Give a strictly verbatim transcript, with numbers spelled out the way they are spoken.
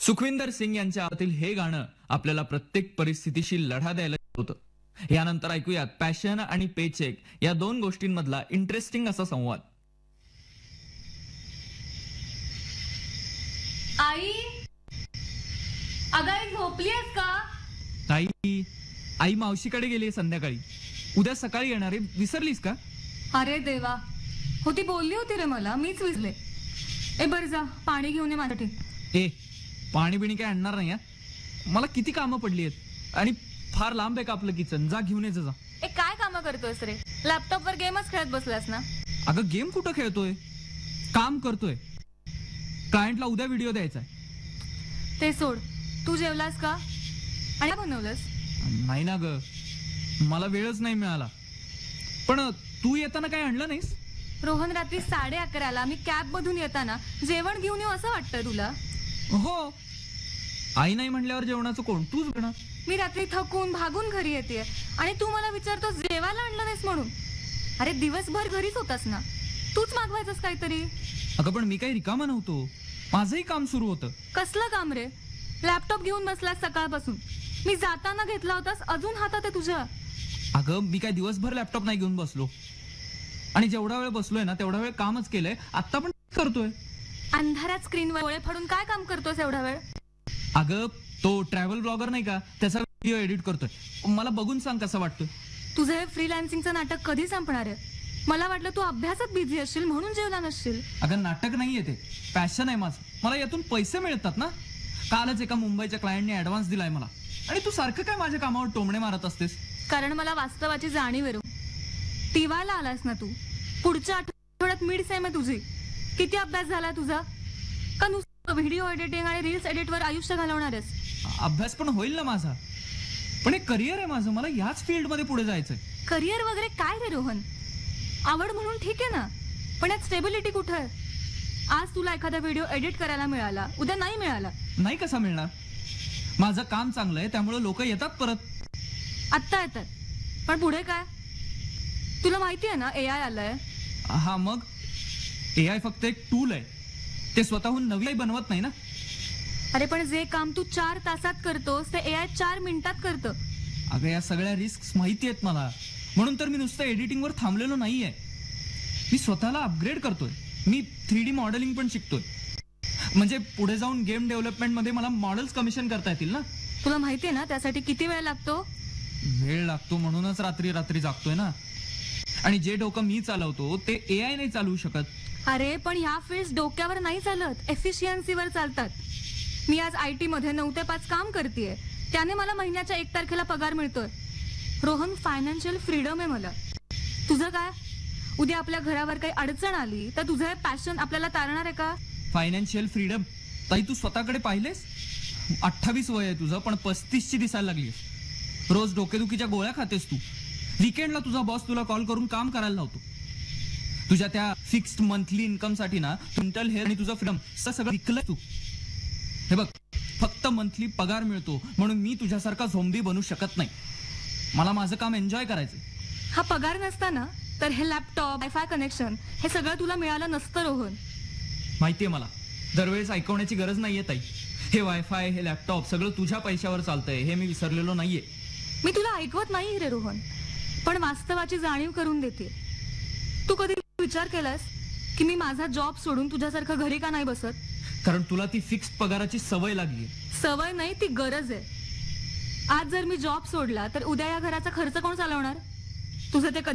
सुखविंदर सिंग यांच्या आवाजातील हे गाणं आपल्याला प्रत्येक परिस्थितीशी लढा द्यायला होतं. यानंतर ऐकूयात पॅशन आणि पेचेक या दोन गोष्टींमधला इंटरेस्टिंग असा संवाद. आई, अगं आई झोपलीयस का? ताई, आई मावशीकडे गेली संध्याकाळी. उद्या सकाळी येणार आहे, विसरलीस का? अरे देवा, हो ती बोलली होती रे मला, मीच विसरले. ए बर जा, पाणी घेऊन ये माझ्यासाठी. ए, पाणी बिणी काय आणणार नाही. मला किती कामं पडली आहेत आणि फार लांब आहे का आपलं किचन. जा घेऊन ये जा. ए काय कामं करतोयस रे? लॅपटॉपवर गेमच खेळत बसलास ना? अगं गेम कुठं खेळतोय, काम करतोय. क्लायंटला उद्या व्हिडिओ द्यायचा आहे. ते सोड, तू जेवलास का? आणि काय बनवलंस? नाही ना ग, मला वेळच नाही मिळाला. पण तू येताना काय आणलं नाहीस? रोहन, रात्री साडे अकराला मी कॅब मधून येताना जेवण घेऊन येऊ असं वाटतंय तुला? हो, आई नाही म्हणल्यावर जेवणाचं कोण? तूच बना. मी रात्री थकून भागून घरी येते आणि तू मला विचारतो जेवायला आणलं नाहीस म्हणून. अरे दिवसभर घरीच होतास ना, तूच मागवायचंस काहीतरी. अगं पण मी काही रिकामा नव्हतो, माझंही काम सुरू होतं. कसलं काम रे? लॅपटॉप घेऊन बसलास सकाळपासून. मी जाताना घेतला होतास, अजून हातात आहे तुझ्या. अगं मी काय दिवसभर लॅपटॉप नाही घेऊन बसलो, आणि जेवढा वेळ बसलोय ना तेवढा वेळ कामच केलंय. आता पण करतोय. अंधारात स्क्रीनवर डोळे फाडून काय काम करतोस एवढा वेळ? अगं तो ट्रॅव्हल ब्लॉगर नाही का, त्याचा व्हिडिओ एडिट करतोय. मला बघून सांग कसं वाटतोय. तुझं हे फ्रीलान्सिंगचं नाटक कधी संपणार आहे? मला वाटलं तू अभ्यासात बिझी असशील म्हणून जेवला नसशील. अगं नाटक नाहीये ते, पॅशन आहे माझं. मला यातून पैसे मिळतात ना. कालच एका मुंबईच्या क्लायंटने ऍडव्हान्स दिलाय मला, आणि तू सारखं काय माझ्या कामावर टोमणे मारत असतेस? कारण मला वास्तवाची जाणीव आहे. टीवायला आलास ना तू? पुढच्या आठवड्यात मिड सेम आहे तुझी. किती अभ्यास झाला तुझा? का नुसतं व्हिडिओ एडिटिंग आणि रील्स एडिटवर आयुष्य घालवणारच? अभ्यास पण होईल ना माझा, पण एक करिअर आहे माझं. मला याच फील्ड मध्ये पुढे जायचंय. करिअर वगैरे काय रे रोहन? आवड म्हणून ठीक आहे ना, पण यात स्टेबिलिटी कुठे आहे? आज तुला एखादा व्हिडिओ एडिट करायला मिळाला, उद्या नाही मिळाला. नाही कसा मिळणार? माझं काम चांगलं आहे त्यामुळे लोक येतात परत. आत्ता येतात, पण पुढे काय? तुला माहिती आहे ना ए आय आलंय. हा मग ए आय फक्त एक टूल आहे, ते स्वतःहून नवी बनवत नाही ना. अरे पण जे काम तू चार तासात करतोस ते ए आय चार मिनिटात करतं. अगं या सगळ्या रिस्क माहिती आहेत मला, म्हणून तर मी नुसतं एडिटिंगवर थांबलेलो नाहीये. मी स्वतःला अपग्रेड करतोय. मी थ्री डी मॉडेलिंग पण शिकतोय, म्हणजे पुढे जाऊन गेम डेव्हलपमेंट मध्ये मला मॉडेल्स कमिशन करता येतील ना. तुला माहितीये ना त्यासाठी किती वेळ लागतो? वेळ लागतो म्हणूनच रात्री रात्री जागतोय ना. आणि जे डोकं मी चालवतो ते ए आय नाही चालवू शकत. अरे पण ह्या फील्ड डोक्यावर नाही चालत, एफिशियन्सीवर चालतात. मी आज आयटी मध्ये नऊ ते पाच काम करतेय, त्याने मला महिन्याच्या एक तारखेला पगार मिळतोय. रोहन, फायनान्शियल फ्रीडम आहे मला. तुझं काय? उद्या आपल्या घरावर काही अडचण आली तर तुझं हे पॅशन आपल्याला तारणार आहे का? Financial freedom? ताई तू स्वतःकडे पाहिलेस? अठ्ठावीस वय आहे तुझं, पण पस्तीस ची दिसायला लागलीस. रोज डोकेदुखीच्या गोळ्या खातेस तू. विकेंडला तुझा बॉस तुला कॉल करून काम करायला लावतो. तुझ्या त्या फिक्स्ड मंथली इन्कम साठी ना मेंटल हेल्थ आणि तुझं फ्रीडम सगळं विकलंय तू. हे बघ, फक्त मंथली पगार मिळतो म्हणून मी तुझ्यासारखा झोंबी बनू शकत नाही. मला माझं काम एन्जॉय करायचं. हा पगार नसताना तर हे लॅपटॉप, वायफाय कनेक्शन हे सगळं तुला मिळालं नसतं रोहन. माहितीये मला, दरवेळेस ऐकवण्याची गरज नाहीये ताई. हे वायफाय, हे लॅपटॉप सगळं तुझ्या पैशावर चालतंय, हे मी विसरलेलो नाहीये. मी तुला ऐकवत नाही रे रोहन, पण वास्तवाची जाणीव करून देते. तू कधी विचार केलास की मी माझा जॉब सोडून तुझ्यासारखं घरी का नाही बसत? कारण तुला ती फिक्स्ड पगाराची सवय लागली. सवय नाही, ती गरज आहे. आज जर मी जॉब सोडला तर उद्या या घराचा खर्च कोण चालवणार? तुझं ते कधी